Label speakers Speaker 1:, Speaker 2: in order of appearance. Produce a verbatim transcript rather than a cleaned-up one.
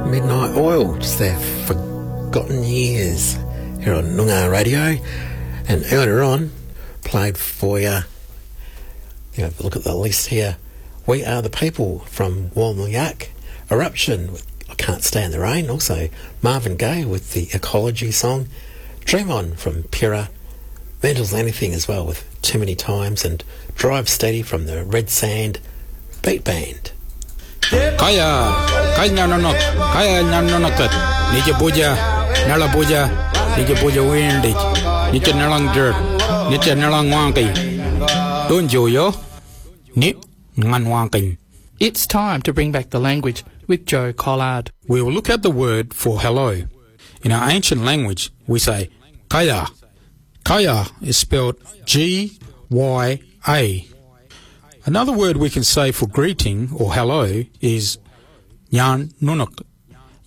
Speaker 1: Midnight Oil, just their forgotten years here on Noongar Radio. And earlier on, played for you, you know, look at the list here. We Are the People from Walmayak, Eruption with I Can't Stand the Rain, also Marvin Gaye with the Ecology song, Dream On from Pyrrha, Mental's Anything as well with Too Many Times, and Drive Steady from the Red Sand Beat Band.
Speaker 2: Kaya, kaya nanonok, kaya nanonokat, nija puja, nala puja, nija puja windig, nija nalang dirt, nija nalang wangi. Don't you yo? Ni ngan wangi.
Speaker 3: It's time to bring back the language with Joe Collard.
Speaker 2: We will look at the word for hello. In our ancient language, we say kaya. Kaya is spelled G Y A. Another word we can say for greeting or hello is Nyan Nunuk.